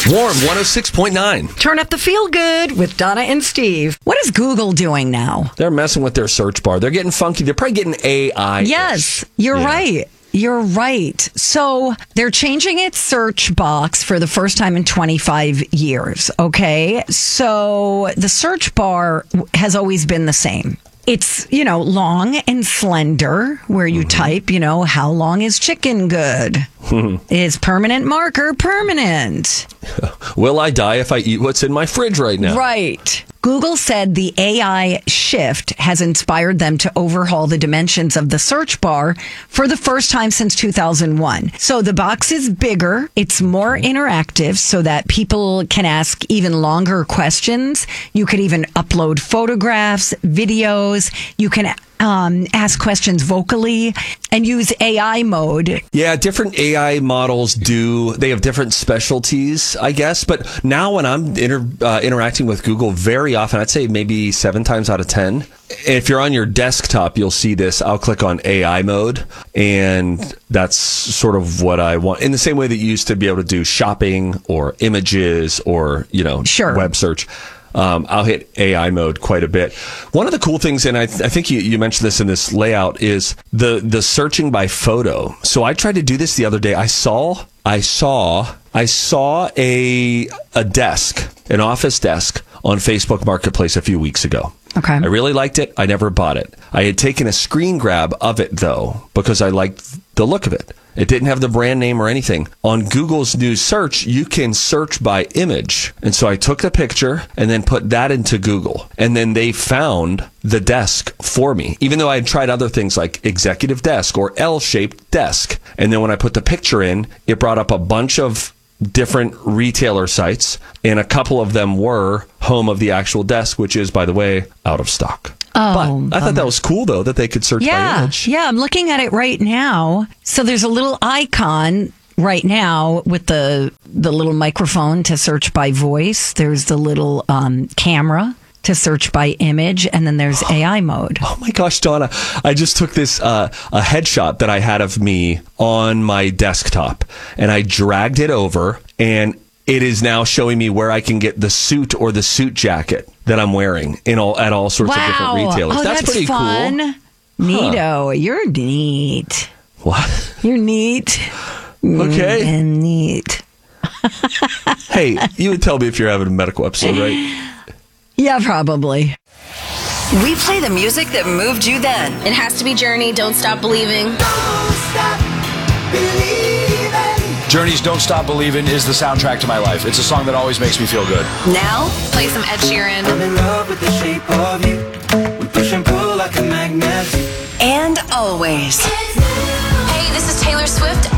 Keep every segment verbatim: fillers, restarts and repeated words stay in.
Warm one oh six point nine. Turn up the feel good with Donna and Steve. What is Google doing now? They're messing with their search bar. They're getting funky. They're probably getting A I. Yes, you're yeah. right. You're right. So they're changing its search box for the first time in twenty-five years. Okay. So the search bar has always been the same. It's, you know, long and slender where you mm-hmm. type, you know, how long is chicken good? Is permanent marker permanent? Will I die if I eat what's in my fridge right now? Right. Google said the A I shift has inspired them to overhaul the dimensions of the search bar for the first time since two thousand one. So the box is bigger. It's more interactive so that people can ask even longer questions. You could even upload photographs, videos. You can um, ask questions vocally and use A I mode. Yeah, different A I models do. They have different specialties, I guess. But now when I'm inter, uh, interacting with Google very often, I'd say maybe seven times out of ten. If you're on your desktop, you'll see this. I'll click on A I mode, and that's sort of what I want. In the same way that you used to be able to do shopping or images or, you know, sure. web search. Um, I'll hit A I mode quite a bit. One of the cool things, and I, th- I think you, you mentioned this in this layout, is the the searching by photo. So I tried to do this the other day. I saw, I saw, I saw a a desk, an office desk on Facebook Marketplace a few weeks ago. Okay. I really liked it. I never bought it. I had taken a screen grab of it, though, because I liked the look of it. It didn't have the brand name or anything. On Google's new search, you can search by image. And so I took the picture and then put that into Google. And then they found the desk for me, even though I had tried other things like executive desk or L-shaped desk. And then when I put the picture in, it brought up a bunch of different retailer sites, and a couple of them were home of the actual desk, which is, by the way, out of stock. Oh, but I thought that was cool, though, that they could search yeah, by image. Yeah, I'm looking at it right now. So there's a little icon right now with the the little microphone to search by voice. There's the little um, camera to search by image, and then there's A I mode. Oh my gosh, Donna, I just took this uh, a headshot that I had of me on my desktop, and I dragged it over, and it is now showing me where I can get the suit or the suit jacket that I'm wearing in all at all sorts wow. of different retailers. Oh, that's, that's pretty fun. cool. Neato. Huh. You're neat. What? You're neat. Okay. And neat. Hey, you would tell me if you're having a medical episode, right? Yeah, probably. We play the music that moved you then. It has to be Journey, Don't Stop Believing. Don't stop believing. Journey's Don't Stop Believing is the soundtrack to my life. It's a song that always makes me feel good. Now, Play some Ed Sheeran. I'm in love with the shape of you. We push and pull like a magnet. and always. Hey, this is Taylor Swift.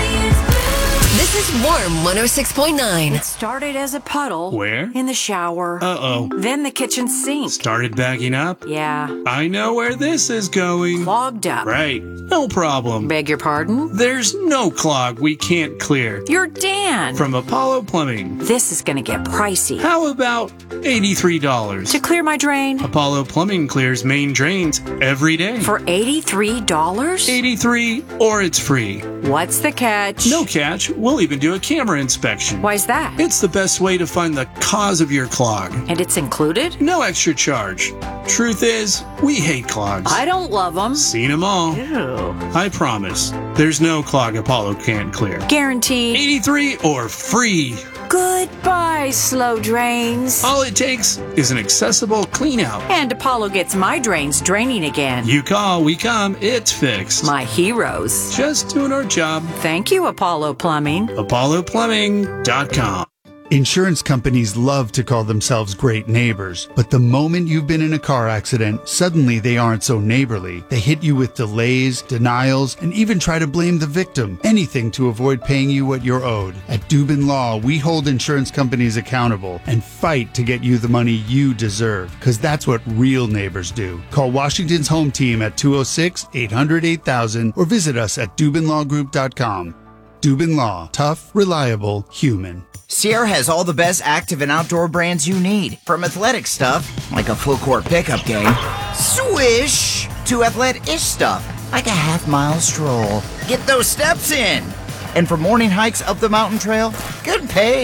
This is Warm one oh six point nine. It started as a puddle. Where? In the shower. Uh-oh. Then the kitchen sink. Started backing up? Yeah. I know where this is going. Clogged up. Right. No problem. Beg your pardon? There's no clog we can't clear. You're Dan. From Apollo Plumbing. This is gonna get pricey. How about eighty-three dollars? To clear my drain? Apollo Plumbing clears main drains every day. For eighty-three dollars? eighty-three dollars or it's free. What's the catch? No catch. We'll even do a camera inspection. Why's that? It's the best way to find the cause of your clog. And it's included? No extra charge. Truth is, we hate clogs. I don't love them. Seen them all. Ew. I promise. There's no clog Apollo can't clear. Guaranteed. eighty-three or free. Goodbye, slow drains. All it takes is an accessible clean out. And Apollo gets my drains draining again. You call, we come, it's fixed. My heroes. Just doing our job. Thank you, Apollo Plumbing. Apollo Plumbing dot com. Insurance companies love to call themselves great neighbors, but the moment you've been in a car accident, suddenly they aren't so neighborly. They hit you with delays, denials, and even try to blame the victim. Anything to avoid paying you what you're owed. At Dubin Law, we hold insurance companies accountable and fight to get you the money you deserve, because that's what real neighbors do. Call Washington's home team at two oh six, eight hundred, eight thousand or visit us at Dubin Law Group dot com. Dubin Law. Tough, reliable, human. Sierra has all the best active and outdoor brands you need. From athletic stuff, like a full court pickup game, swish, to athletic-ish stuff, like a half mile stroll. Get those steps in. And for morning hikes up the mountain trail, good pace.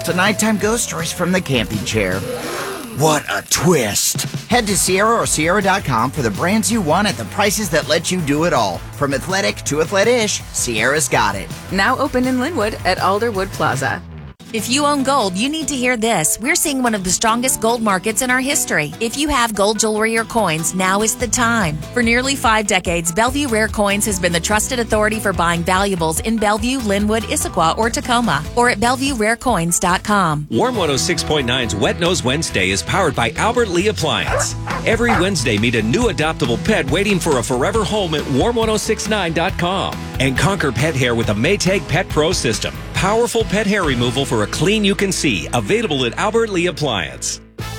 to nighttime ghost stories from the camping chair. What a twist! Head to Sierra or Sierra dot com for the brands you want at the prices that let you do it all. From athletic to athletic-ish, Sierra's got it. Now open in Linwood at Alderwood Plaza. If you own gold, you need to hear this. We're seeing one of the strongest gold markets in our history. If you have gold jewelry or coins, now is the time. For nearly five decades, Bellevue Rare Coins has been the trusted authority for buying valuables in Bellevue, Linwood, Issaquah, or Tacoma, or at Bellevue Rare Coins dot com. Warm one oh six point nine's Wet Nose Wednesday is powered by Albert Lee Appliance. Every Wednesday, meet a new adoptable pet waiting for a forever home at warm ten sixty-nine dot com. And conquer pet hair with a Maytag Pet Pro system. Powerful pet hair removal for a clean you can see. Available at Albert Lee Appliance.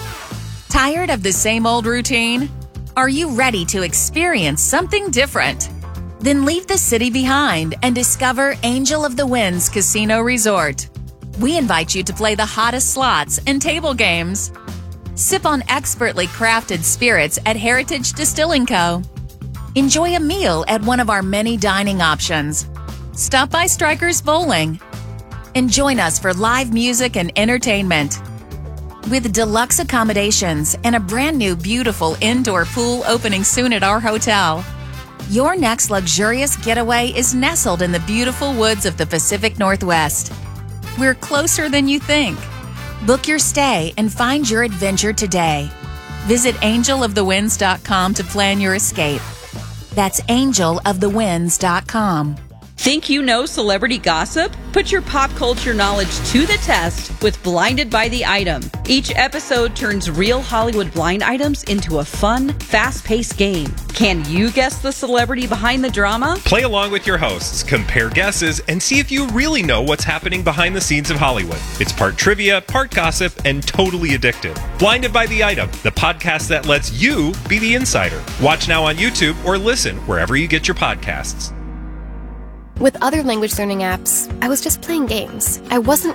Tired of the same old routine? Are you ready to experience something different? Then leave the city behind and discover Angel of the Winds Casino Resort. We invite you to play the hottest slots and table games. Sip on expertly crafted spirits at Heritage Distilling Co. Enjoy a meal at one of our many dining options. Stop by Strikers Bowling and join us for live music and entertainment. With deluxe accommodations and a brand new beautiful indoor pool opening soon at our hotel, your next luxurious getaway is nestled in the beautiful woods of the Pacific Northwest. We're closer than you think. Book your stay and find your adventure today. Visit angel of the winds dot com to plan your escape. That's angel of the winds dot com. Think you know celebrity gossip? Put your pop culture knowledge to the test with Blinded by the Item. Each episode turns real Hollywood blind items into a fun, fast-paced game. Can you guess the celebrity behind the drama? Play along with your hosts, compare guesses, and see if you really know what's happening behind the scenes of Hollywood. It's part trivia, part gossip, and totally addictive. Blinded by the Item, the podcast that lets you be the insider. Watch now on YouTube or listen wherever you get your podcasts. With other language learning apps, I was just playing games. I wasn't